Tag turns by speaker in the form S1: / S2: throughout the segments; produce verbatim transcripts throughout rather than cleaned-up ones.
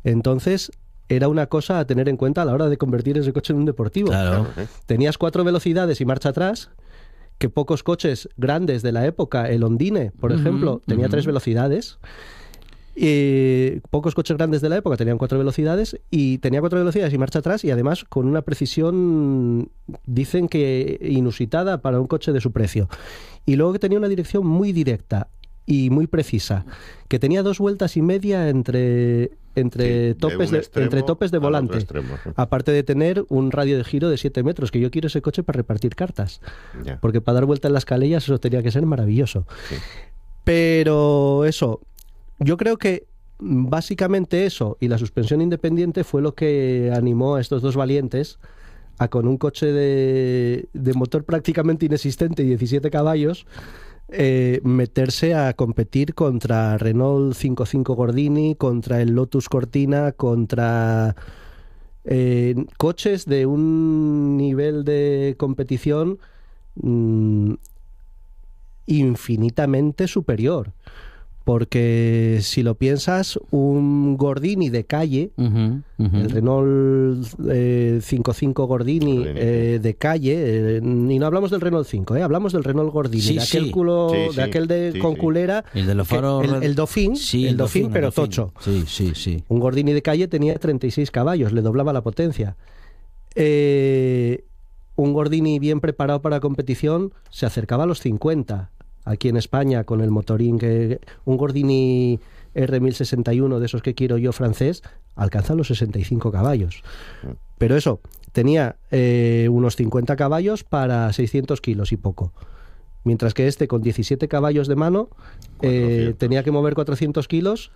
S1: Entonces, era una cosa a tener en cuenta a la hora de convertir ese coche en un deportivo.
S2: Claro.
S1: Tenías cuatro velocidades y marcha atrás, que pocos coches grandes de la época, el Ondine, por
S2: Uh-huh,
S1: ejemplo, tenía
S2: uh-huh.
S1: tres velocidades. Y pocos coches grandes de la época tenían cuatro velocidades y tenía cuatro velocidades y marcha atrás, y además con una precisión, dicen que inusitada para un coche de su precio. Y luego que tenía una dirección muy directa y muy precisa, que tenía dos vueltas y media entre entre
S3: Sí,
S1: topes
S3: de,
S1: de,
S3: extremo
S1: entre topes de
S3: al otro
S1: volante,
S3: extremo, sí.
S1: aparte de tener un radio de giro de siete metros, que yo quiero ese coche para repartir cartas,
S3: Ya.
S1: porque para dar vuelta en las calellas eso tenía que ser maravilloso.
S3: Sí.
S1: Pero eso, yo creo que básicamente eso y la suspensión independiente fue lo que animó a estos dos valientes a, con un coche de, de motor prácticamente inexistente y diecisiete caballos, eh, meterse a competir contra Renault cincuenta y cinco Gordini, contra el Lotus Cortina, contra eh, coches de un nivel de competición mmm, infinitamente superior. Porque si lo piensas, un Gordini de calle,
S2: Uh-huh, uh-huh.
S1: el Renault eh, cincuenta y cinco Gordini,
S3: Gordini,
S1: eh, de calle, eh, y no hablamos del Renault cinco, eh, hablamos del Renault Gordini,
S2: Sí,
S1: de aquel
S2: sí.
S1: culo,
S3: Sí,
S1: de
S3: sí,
S1: aquel de
S3: sí,
S1: con
S3: sí.
S1: culera,
S2: El de los
S1: que-
S2: faros...
S1: el, el Dauphin,
S2: Sí,
S1: el Dauphin,
S2: el
S1: pero
S2: Dauphin.
S1: tocho.
S2: Sí, sí, sí.
S1: Un Gordini de calle tenía treinta y seis caballos, le doblaba la potencia. Eh, un Gordini bien preparado para competición se acercaba a los cincuenta. Aquí en España, con el motorín que... Un Gordini R mil sesenta y uno, de esos que quiero yo, francés, alcanza los sesenta y cinco caballos. Pero eso, tenía eh, unos cincuenta caballos para seiscientos kilos y poco. Mientras que este, con diecisiete caballos de mano, eh,
S3: cuatrocientos.
S1: tenía que mover cuatrocientos kilos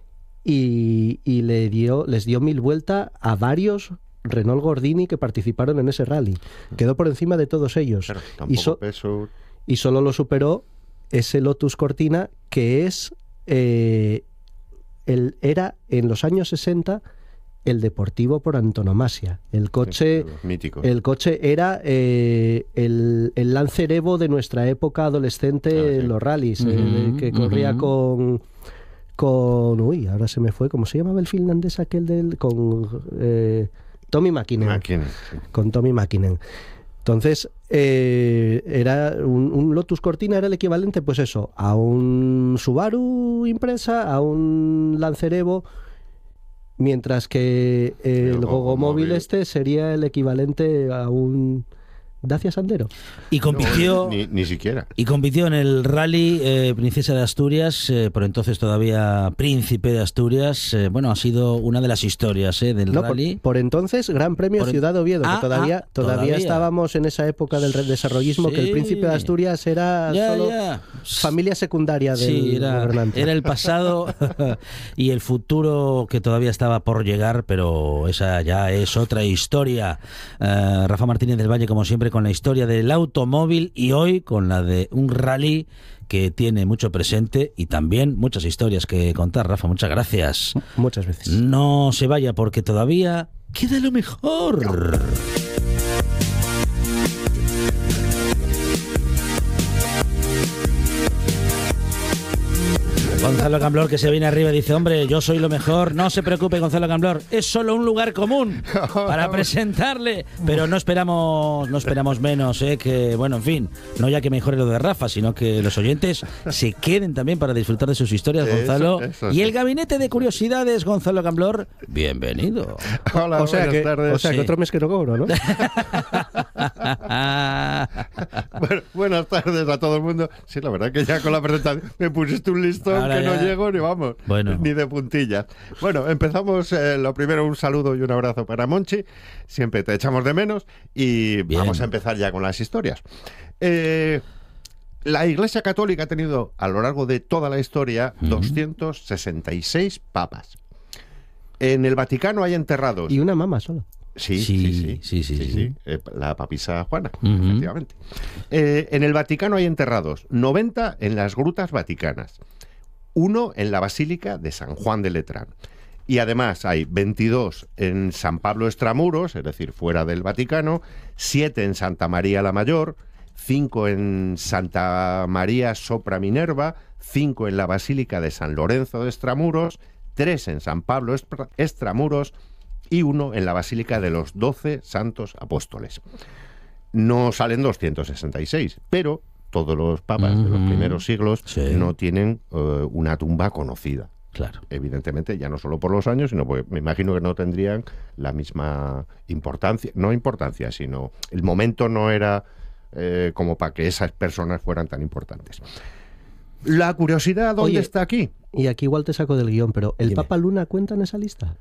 S1: y, y le dio, les dio mil vueltas a varios Renault Gordini que participaron en ese rally. Quedó por encima de todos ellos.
S3: Claro,
S1: y,
S3: tampoco
S1: so-
S3: peso.
S1: y solo lo superó ese Lotus Cortina, que es eh, el, era en los años sesenta el deportivo por antonomasia. El coche,
S3: Los míticos.
S1: el coche era eh, el, el Lancer Evo de nuestra época adolescente
S3: Ah, sí.
S1: en los rallies,
S2: Ujú,
S1: eh, que corría
S2: ujú.
S1: con con uy, ahora se me fue, ¿cómo se llamaba el finlandés aquel del con eh, Tommy Mäkinen?
S3: Máquina, sí.
S1: Con Tommy Mäkinen. Entonces, eh, era un, un Lotus Cortina era el equivalente, pues eso, a un Subaru Impreza, a un Lancer Evo, mientras que el
S3: El
S1: Gogomóvil
S3: Gogomóvil.
S1: este sería el equivalente a un Dacia Sandero.
S2: Y compitió...
S3: No, ni, ni siquiera.
S2: Y compitió en el rally eh, Princesa de Asturias, eh, por entonces todavía Príncipe de Asturias. Eh, bueno, ha sido una de las historias eh, del
S1: No, por,
S2: rally.
S1: por entonces, Gran Premio
S2: Por en-
S1: Ciudad Oviedo,
S2: Ah,
S1: que todavía,
S2: ah,
S1: todavía
S2: todavía.
S1: estábamos en esa época del redesarrollismo, que el
S2: Sí.
S1: Príncipe de Asturias era
S2: Ya,
S1: solo
S2: ya.
S1: familia secundaria del
S2: Sí, era,
S1: gobernante.
S2: era el pasado y el futuro que todavía estaba por llegar, pero esa ya es otra historia. Eh, Rafa Martínez del Valle, como siempre, con la historia del automóvil y hoy con la de un rally que tiene mucho presente y también muchas historias que contar. Rafa, muchas gracias.
S1: Muchas veces.
S2: No se vaya porque todavía queda lo mejor. Gonzalo Camblor, que se viene arriba y dice: hombre, yo soy lo mejor. No se preocupe, Gonzalo Camblor, es solo un lugar común para presentarle. Pero no esperamos no esperamos menos, ¿eh? Que, bueno, en fin, no ya que mejore lo de Rafa, sino que los oyentes se queden también para disfrutar de sus historias,
S3: Eso,
S2: Gonzalo.
S3: eso
S2: Y
S3: sí.
S2: el gabinete de curiosidades, Gonzalo Camblor, bienvenido.
S3: Hola,
S1: o sea,
S3: buenas
S1: que,
S3: tardes.
S1: o sea
S2: Sí.
S1: que otro mes que no cobro, ¿no?
S3: Bueno, buenas tardes a todo el mundo. Sí, la verdad que ya con la presentación me pusiste un listón
S2: Ahora
S3: que
S2: ya.
S3: no llego ni vamos,
S2: Bueno.
S3: ni de puntillas. Bueno, empezamos. Eh, lo primero, un saludo y un abrazo para Monchi. Siempre te echamos de menos y
S2: Bien.
S3: vamos a empezar ya con las historias. Eh, la Iglesia Católica ha tenido a lo largo de toda la historia
S2: Ujú.
S3: doscientos sesenta y seis papas. En el Vaticano hay enterrados.
S1: Y una mama solo.
S3: Sí,
S2: Sí,
S3: sí, sí,
S2: sí, sí, sí.
S3: Eh, la papisa Juana,
S2: Ujú.
S3: efectivamente. Eh, en el Vaticano hay enterrados noventa en las grutas vaticanas, uno en la Basílica de San Juan de Letrán. Y además hay veintidós en San Pablo Extramuros, es decir, fuera del Vaticano, siete en Santa María la Mayor, cinco en Santa María Sopra Minerva, cinco en la Basílica de San Lorenzo de Extramuros, tres en San Pablo Extramuros y uno en la Basílica de los Doce Santos Apóstoles. No salen doscientos sesenta y seis, pero todos los papas uh-huh. de los primeros siglos sí. no tienen uh, una tumba conocida.
S2: Claro.
S3: Evidentemente, ya no solo por los años, sino porque me imagino que no tendrían la misma importancia, no importancia, sino el momento no era eh, como para que esas personas fueran tan importantes. La curiosidad, ¿dónde
S1: Oye,
S3: está aquí?
S1: Y aquí igual te saco del guión, pero ¿el
S3: Dime.
S1: Papa Luna cuenta en esa lista?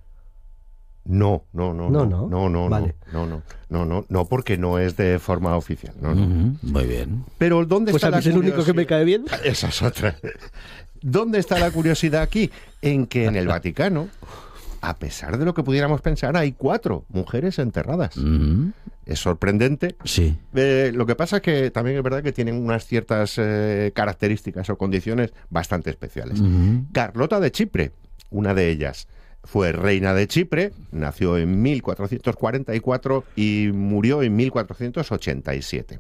S3: No, no, no,
S1: no,
S3: no, no, no,
S1: vale.
S3: no, no, no, no, no, porque no es de forma oficial. No, no.
S2: Uh-huh. Muy bien.
S3: Pero ¿dónde
S1: pues
S3: está
S1: a mí
S3: la
S1: es el único que me cae bien.
S3: Esa es otra. ¿Dónde está la curiosidad aquí? En que en el Vaticano, a pesar de lo que pudiéramos pensar, hay cuatro mujeres enterradas.
S2: Uh-huh.
S3: Es sorprendente.
S2: Sí.
S3: Eh, lo que pasa es que también es verdad que tienen unas ciertas eh, características o condiciones bastante especiales.
S2: Uh-huh.
S3: Carlota de Chipre, una de ellas, fue reina de Chipre, nació en mil cuatrocientos cuarenta y cuatro y murió en mil cuatrocientos ochenta y siete.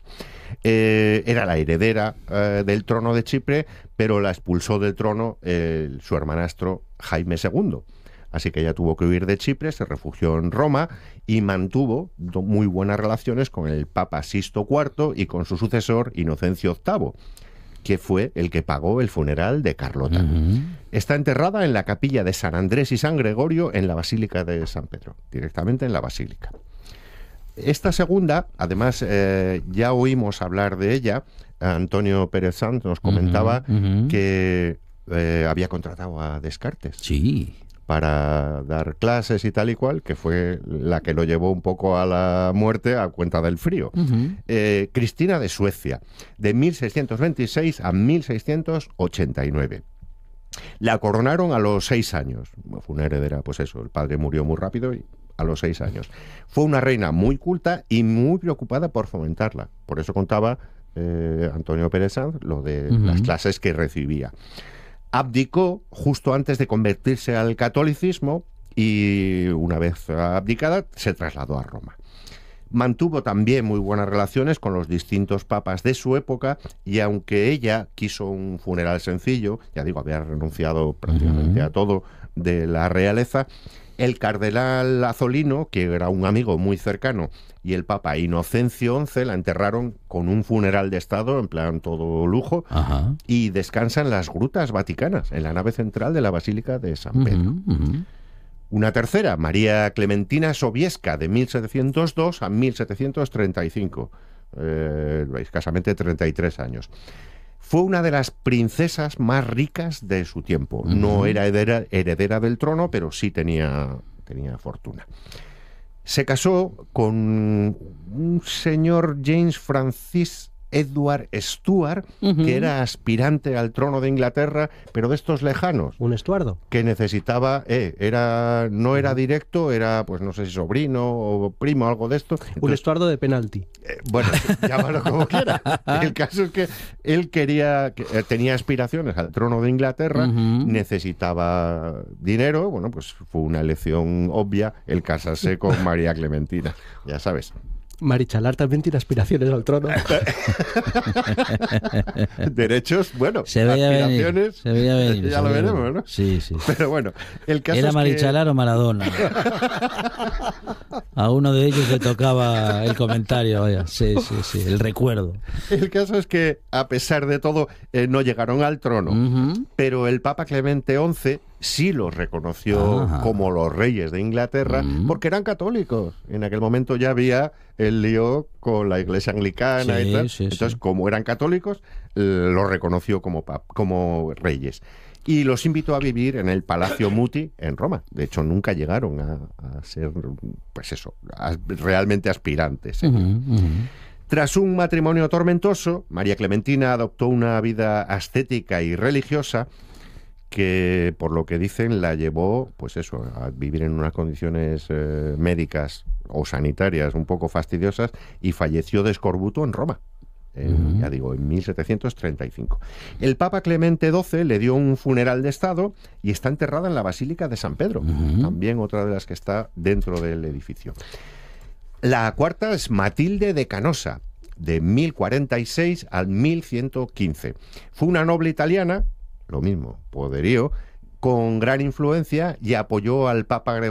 S3: Eh, era la heredera eh, del trono de Chipre, pero la expulsó del trono eh, su hermanastro Jaime segundo. Así que ella tuvo que huir de Chipre, se refugió en Roma y mantuvo muy buenas relaciones con el Papa Sixto cuarto y con su sucesor Inocencio octavo, que fue el que pagó el funeral de Carlota. Uh-huh. Está enterrada en la capilla de San Andrés y San Gregorio en la Basílica de San Pedro, directamente en la Basílica. Esta segunda, además, eh, ya oímos hablar de ella. Antonio Pérez Sanz nos comentaba uh-huh, uh-huh. que eh, había contratado a Descartes.
S2: Sí.
S3: Para dar clases y tal y cual, que fue la que lo llevó un poco a la muerte a cuenta del frío. Uh-huh. Eh, Cristina de Suecia, de mil seiscientos veintiséis a mil seiscientos ochenta y nueve. La coronaron a los seis años. Fue una heredera, pues eso, el padre murió muy rápido y a los seis años. Fue una reina muy culta y muy preocupada por fomentarla. Por eso contaba eh, Antonio Pérez Sanz lo de uh-huh. las clases que recibía. Abdicó justo antes de convertirse al catolicismo y una vez abdicada se trasladó a Roma. Mantuvo también muy buenas relaciones con los distintos papas de su época y aunque ella quiso un funeral sencillo, ya digo, había renunciado prácticamente uh-huh. a todo de la realeza, el cardenal Azolino, que era un amigo muy cercano, y el Papa Inocencio once la enterraron con un funeral de Estado, en plan todo lujo, Ajá. y descansa en las grutas vaticanas, en la nave central de la Basílica de San Pedro. Uh-huh, uh-huh. Una tercera, María Clementina Sobieska, de mil setecientos dos a mil setecientos treinta y cinco, eh, escasamente treinta y tres años. Fue una de las princesas más ricas de su tiempo. Uh-huh. No era heredera, heredera del trono, pero sí tenía, tenía fortuna. Se casó con un señor James Francis Edward Stuart, uh-huh. que era aspirante al trono de Inglaterra, pero de estos lejanos.
S1: ¿Un Estuardo?
S3: Que necesitaba, eh, era, no era directo, era, pues no sé si sobrino o primo, algo de esto. Entonces,
S1: un Estuardo de penalti.
S3: Eh, bueno, llámalo como quiera. El caso es que él quería, que, eh, tenía aspiraciones al trono de Inglaterra, uh-huh. necesitaba dinero, bueno, pues fue una elección obvia el casarse con María Clementina, ya sabes.
S1: Marichalar también tiene aspiraciones al trono.
S3: Derechos, bueno,
S2: se veía
S3: aspiraciones.
S2: Venir, se veía venir,
S3: ya lo
S2: veía
S3: veremos,
S2: venir.
S3: ¿no?
S2: Sí, sí.
S3: Pero bueno, el caso
S2: ¿Era
S3: es
S2: Marichalar
S3: que...
S2: o Maradona? A uno de ellos le tocaba el comentario, vaya. Sí, sí, sí, el recuerdo.
S3: El caso es que, a pesar de todo, eh, no llegaron al trono, uh-huh. pero el Papa Clemente once sí los reconoció Ajá. como los reyes de Inglaterra, uh-huh. porque eran católicos. En aquel momento ya había el lío con la iglesia anglicana
S2: sí,
S3: y tal.
S2: Sí,
S3: Entonces,
S2: sí.
S3: como eran católicos, los reconoció como, pap- como reyes. Y los invitó a vivir en el Palacio Muti en Roma. De hecho, nunca llegaron a, a ser, pues eso, a, realmente aspirantes. ¿eh?
S2: Uh-huh, uh-huh.
S3: Tras un matrimonio tormentoso, María Clementina adoptó una vida ascética y religiosa que, por lo que dicen, la llevó, pues eso, a vivir en unas condiciones eh, médicas o sanitarias un poco fastidiosas y falleció de escorbuto en Roma. Eh, uh-huh. Ya digo, en mil setecientos treinta y cinco. El Papa Clemente doce le dio un funeral de Estado y está enterrada en la Basílica de San Pedro, uh-huh. también otra de las que está dentro del edificio. La cuarta es Matilde de Canosa, de mil cuarenta y seis al mil ciento quince. Fue una noble italiana, lo mismo, poderío, con gran influencia y apoyó al Papa Gregorio